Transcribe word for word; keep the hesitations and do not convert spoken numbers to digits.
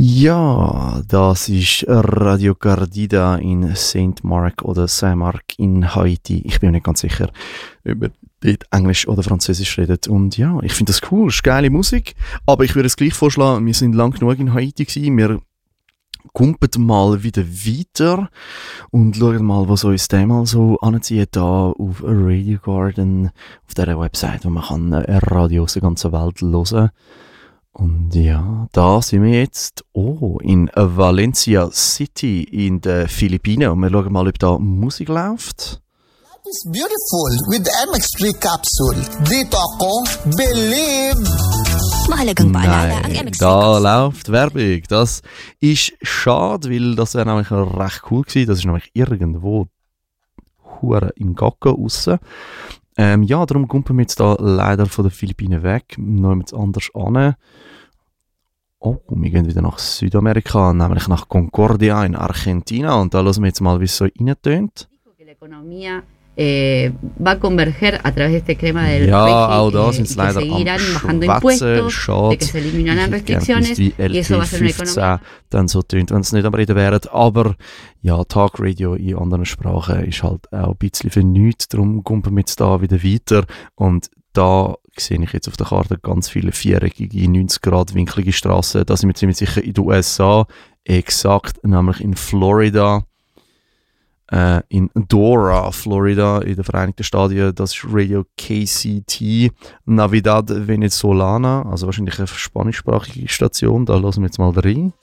Ja, das ist Radio Cardida in Saint Mark oder Saint Mark in Haiti. Ich bin mir nicht ganz sicher, ob man dort Englisch oder Französisch redet. Und ja, ich finde das cool, es ist geile Musik. Aber ich würde es gleich vorschlagen, wir sind lang genug in Haiti gewesen. Wir kumpen mal wieder weiter und schauen mal, was uns dem mal so anzieht da auf Radio Garden, auf dieser Website, wo man kann Radio aus der ganzen Welt hören. Und ja, da sind wir jetzt oh, in Valencia City in den Philippinen und wir schauen mal, ob da Musik läuft. Life is beautiful with M X three capsule. Dito ako, believe! Mahalagang paalala ang M X three da läuft Werbung. Das ist schade, weil das wäre nämlich recht cool gewesen. Das ist nämlich irgendwo hure im Gacken raus. Ähm, ja, darum kommen wir jetzt da leider von den Philippinen weg, noch etwas anders an. Oh, wir gehen wieder nach Südamerika, nämlich nach Concordia in Argentina. Und da hören wir jetzt mal, wie es so reintönt. Eh, va a converger a través de este esquema del ja, auch da eh, sind y es que leider seguirán am bajando impuestos, Schade. de que se eliminarán restricciones wie y eso va a ser una economía. dann so tönt, wenn es nicht am Reden wären. Aber ja, Talkradio in anderen Sprachen ist halt auch ein bisschen für nichts. Darum kommen wir jetzt da wieder weiter. Und da sehe ich jetzt auf der Karte ganz viele viereckige, neunzig Grad winkelige Straßen. Da sind wir ziemlich sicher in den U S A, exakt, nämlich in Florida. Uh, in Dora, Florida, in den Vereinigten Staaten, das ist Radio K C T Navidad Venezolana, also wahrscheinlich eine spanischsprachige Station, da hören wir jetzt mal rein.